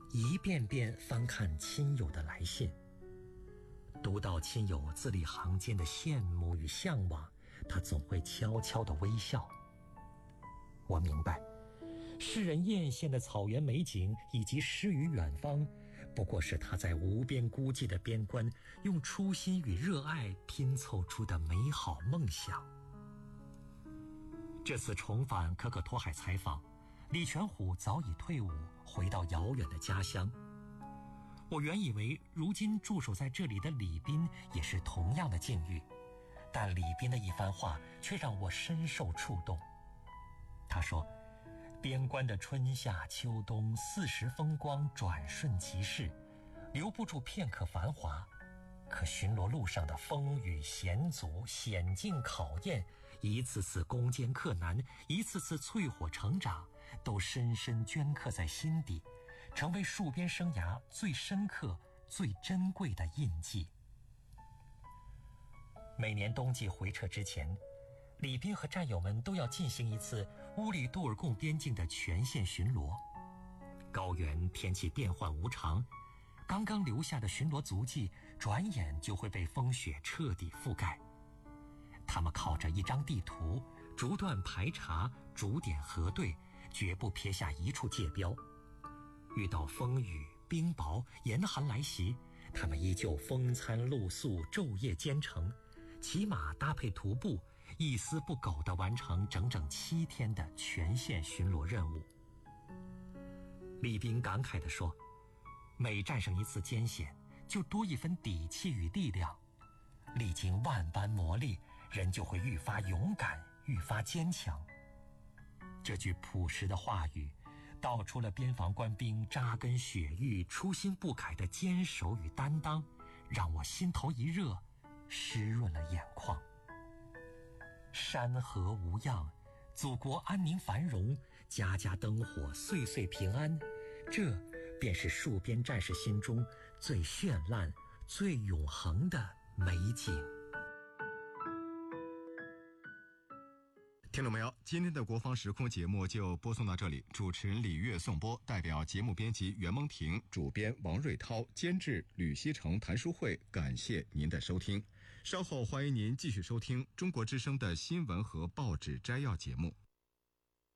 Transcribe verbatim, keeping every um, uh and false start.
一遍遍翻看亲友的来信。读到亲友字里行间的羡慕与向往，他总会悄悄地微笑。我明白，诗人艳羡的草原美景以及诗与远方，不过是他在无边孤寂的边关，用初心与热爱拼凑出的美好梦想。这次重返可可托海采访，李全虎早已退伍，回到遥远的家乡。我原以为如今驻守在这里的李斌也是同样的境遇，但李斌的一番话却让我深受触动。他说，边关的春夏秋冬四时风光转瞬即逝，留不住片刻繁华，可巡逻路上的风雨险阻险境考验，一次次攻坚克难，一次次淬火成长，都深深镌刻在心底，成为戍边生涯最深刻最珍贵的印记。每年冬季回撤之前，李斌和战友们都要进行一次乌里杜尔贡边境的全线巡逻。高原天气变幻无常，刚刚留下的巡逻足迹转眼就会被风雪彻底覆盖。他们靠着一张地图，逐段排查，逐点核对，绝不撇下一处界标。遇到风雨冰雹严寒来袭，他们依旧风餐露宿，昼夜兼程，骑马搭配徒步，一丝不苟地完成整整七天的全线巡逻任务。李斌感慨地说，每战胜一次艰险，就多一分底气与力量。历经万般磨砺，人就会愈发勇敢，愈发坚强。这句朴实的话语，道出了边防官兵扎根雪域、初心不改的坚守与担当，让我心头一热，湿润了眼眶。山河无恙，祖国安宁繁荣，家家灯火，岁岁平安，这便是戍边战士心中最绚烂、最永恒的美景。 听众朋友，今天的国防时空节目就播送到这里，主持人李悦颂播，代表节目编辑袁蒙婷，主编王瑞涛，监制吕希成、谭淑慧，感谢您的收听。稍后欢迎您继续收听中国之声的新闻和报纸摘要节目。